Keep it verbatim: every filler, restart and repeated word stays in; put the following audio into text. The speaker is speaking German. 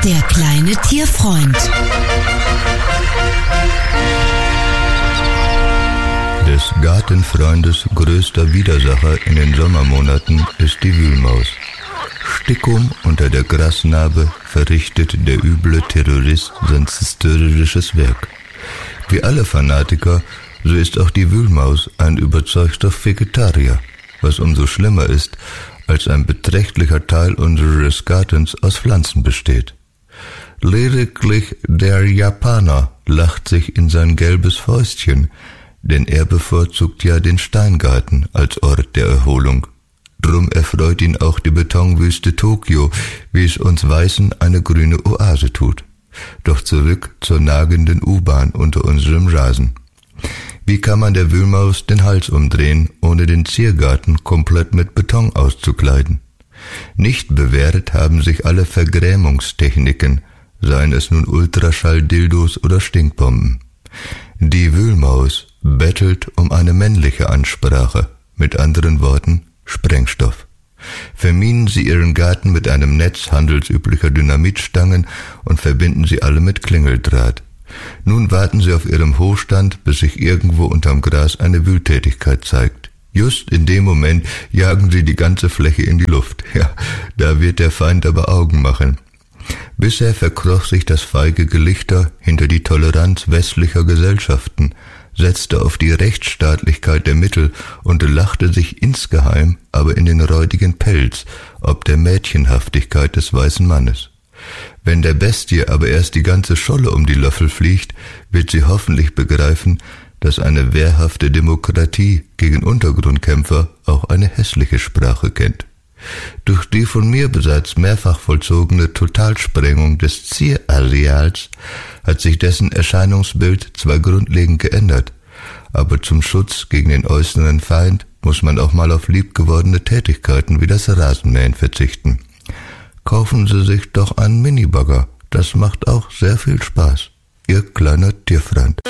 Der kleine Tierfreund. Des Gartenfreundes größter Widersacher in den Sommermonaten ist die Wühlmaus. Stickum unter der Grasnarbe verrichtet der üble Terrorist sein zerstörerisches Werk. Wie alle Fanatiker, so ist auch die Wühlmaus ein überzeugter Vegetarier, was umso schlimmer ist, als ein beträchtlicher Teil unseres Gartens aus Pflanzen besteht. Lediglich der Japaner lacht sich in sein gelbes Fäustchen, denn er bevorzugt ja den Steingarten als Ort der Erholung. Drum erfreut ihn auch die Betonwüste Tokio, wie es uns Weißen eine grüne Oase tut. Doch zurück zur nagenden U-Bahn unter unserem Rasen. Wie kann man der Wühlmaus den Hals umdrehen, ohne den Ziergarten komplett mit Beton auszukleiden? Nicht bewährt haben sich alle Vergrämungstechniken, seien es nun Ultraschall-Dildos oder Stinkbomben. Die Wühlmaus bettelt um eine männliche Ansprache, mit anderen Worten Sprengstoff. Verminen Sie Ihren Garten mit einem Netz handelsüblicher Dynamitstangen und verbinden Sie alle mit Klingeldraht. Nun warten Sie auf Ihrem Hochstand, bis sich irgendwo unterm Gras eine Wühltätigkeit zeigt. Just in dem Moment jagen Sie die ganze Fläche in die Luft. Ja, da wird der Feind aber Augen machen. Bisher verkroch sich das feige Gelichter hinter die Toleranz westlicher Gesellschaften, setzte auf die Rechtsstaatlichkeit der Mittel und lachte sich insgeheim aber in den räudigen Pelz ob der Mädchenhaftigkeit des weißen Mannes. Wenn der Bestie aber erst die ganze Scholle um die Löffel fliegt, wird sie hoffentlich begreifen, dass eine wehrhafte Demokratie gegen Untergrundkämpfer auch eine hässliche Sprache kennt. Durch die von mir bereits mehrfach vollzogene Totalsprengung des Zierareals hat sich dessen Erscheinungsbild zwar grundlegend geändert, aber zum Schutz gegen den äußeren Feind muss man auch mal auf liebgewordene Tätigkeiten wie das Rasenmähen verzichten. Kaufen Sie sich doch einen Minibagger, das macht auch sehr viel Spaß. Ihr kleiner Tierfreund.